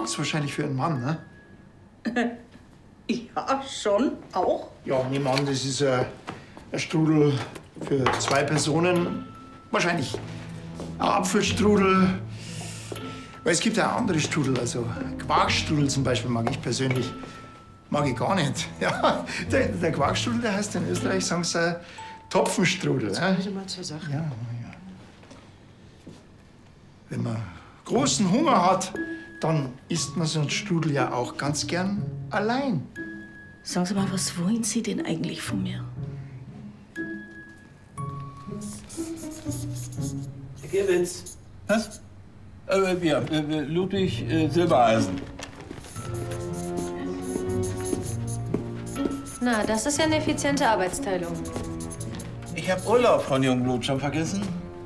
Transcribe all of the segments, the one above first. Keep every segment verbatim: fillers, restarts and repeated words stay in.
taugt wahrscheinlich für einen Mann, ne? Ja, schon. Auch. Ja, nehmen wir an, das ist ein, ein Strudel für zwei Personen. Wahrscheinlich ein Apfelstrudel. Weil es gibt ja auch andere Strudel, also Quarkstrudel zum Beispiel mag ich persönlich, mag ich gar nicht. Ja, der, der Quarkstrudel, der heißt in Österreich, sagen sie, Topfenstrudel. Jetzt kommen Sie mal zur Sache. Ja, ja. Wenn man großen Hunger hat, dann isst man so einen Strudel ja auch ganz gern allein. Sagen Sie mal, was wollen Sie denn eigentlich von mir? Herr Gewitz. Was? Äh, ja, äh, Ludwig äh, Silbereisen. Na, das ist ja eine effiziente Arbeitsteilung. Ich hab Urlaub, Frau Jungblut, schon vergessen?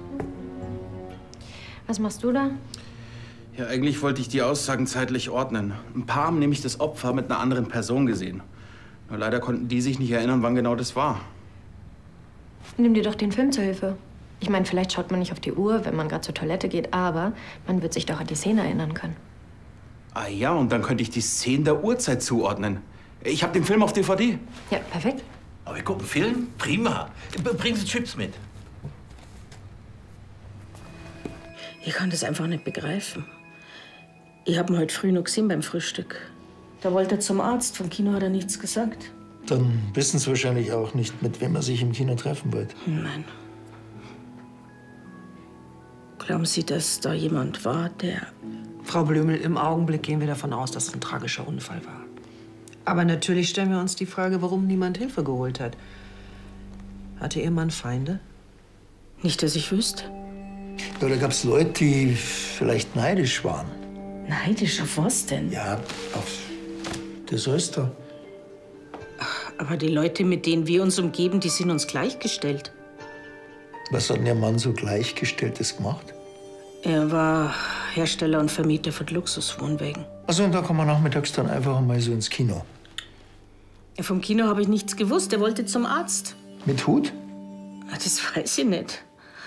Was machst du da? Ja, eigentlich wollte ich die Aussagen zeitlich ordnen. Ein paar haben nämlich das Opfer mit einer anderen Person gesehen. Nur leider konnten die sich nicht erinnern, wann genau das war. Nimm dir doch den Film zur Hilfe. Ich meine, vielleicht schaut man nicht auf die Uhr, wenn man gerade zur Toilette geht, aber man wird sich doch an die Szene erinnern können. Ah ja, und dann könnte ich die Szenen der Uhrzeit zuordnen. Ich habe den Film auf D V D. Ja, perfekt. Aber wir gucken Film? Prima. Bringen Sie Chips mit. Ich kann das einfach nicht begreifen. Ich hab ihn heute früh noch gesehen beim Frühstück. Da wollte er zum Arzt. Vom Kino hat er nichts gesagt. Dann wissen Sie wahrscheinlich auch nicht, mit wem er sich im Kino treffen wollte. Nein. Glauben Sie, dass da jemand war, der... Frau Blümel, im Augenblick gehen wir davon aus, dass es ein tragischer Unfall war. Aber natürlich stellen wir uns die Frage, warum niemand Hilfe geholt hat. Hatte Ihr Mann Feinde? Nicht, dass ich wüsste. Ja, da gab es Leute, die vielleicht neidisch waren. Neidisch auf was denn? Ja, auf das Öster. Aber die Leute, mit denen wir uns umgeben, die sind uns gleichgestellt. Was hat denn Ihr Mann so Gleichgestelltes gemacht? Er war Hersteller und Vermieter von Luxuswohnwägen. Also, und da kommen wir nachmittags dann einfach mal so ins Kino. Ja, vom Kino habe ich nichts gewusst. Er wollte zum Arzt. Mit Hut? Das weiß ich nicht.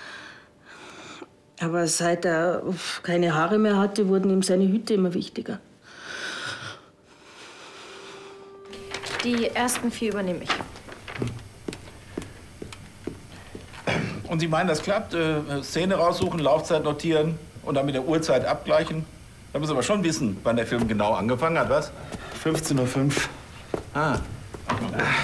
Aber seit er keine Haare mehr hatte, wurden ihm seine Hüte immer wichtiger. Die ersten vier übernehme ich. Und Sie meinen, das klappt? Äh, Szene raussuchen, Laufzeit notieren und dann mit der Uhrzeit abgleichen? Da müssen wir aber schon wissen, wann der Film genau angefangen hat, was? fünfzehn Uhr fünf. Ah.